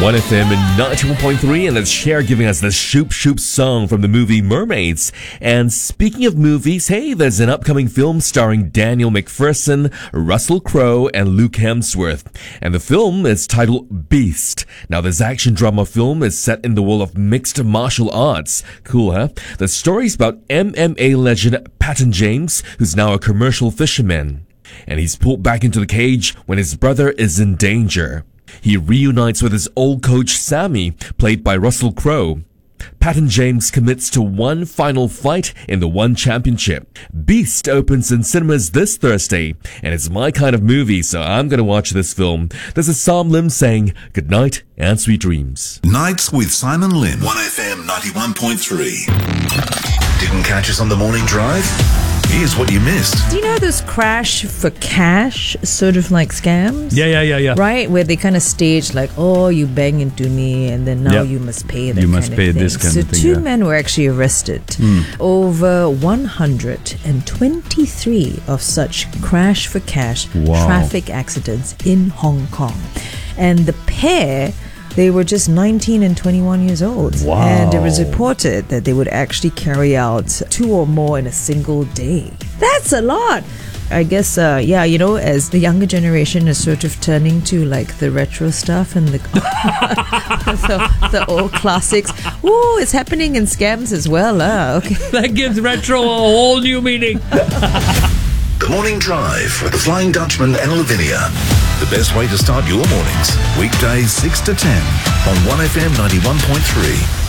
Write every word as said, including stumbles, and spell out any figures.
one F M ninety-one point three, and that's Cher giving us the Shoop Shoop song from the movie Mermaids. And speaking of movies, hey, there's an upcoming film starring Daniel McPherson, Russell Crowe, and Luke Hemsworth. And the film is titled Beast. Now, this action drama film is set in the world of mixed martial arts. Cool, huh? The story's about M M A legend Patton James, who's now a commercial fisherman. And he's pulled back into the cage when his brother is in danger. He reunites with his old coach Sammy, played by Russell Crowe. Patton James commits to one final fight in the One Championship. Beast opens in cinemas this Thursday, and it's my kind of movie, so I'm going to watch this film. This is Sam Lim saying good night and sweet dreams. Nights with Simon Lim. one F M ninety-one point three. Didn't catch us on the morning drive? Here's what you missed. Do you know those crash for cash sort of like scams? Yeah, yeah, yeah, yeah. Right? Where they kind of stage like, oh, you bang into me and then now Yep. you must pay that You kind must of pay thing. this kind so of thing, two yeah. men were actually arrested. Over one hundred twenty-three of such crash for cash Wow. traffic accidents in Hong Kong. And the pair, they were just nineteen and twenty-one years old. Wow. And it was reported that they would actually carry out two or more in a single day. That's a lot. I guess, uh, yeah, you know, as the younger generation is sort of turning to like the retro stuff and the the, the old classics. Ooh, it's happening in scams as well. Uh, okay. That gives retro a whole new meaning. The Morning Drive with the Flying Dutchman and Lavinia. The best way to start your mornings. Weekdays six to ten on one F M ninety-one point three.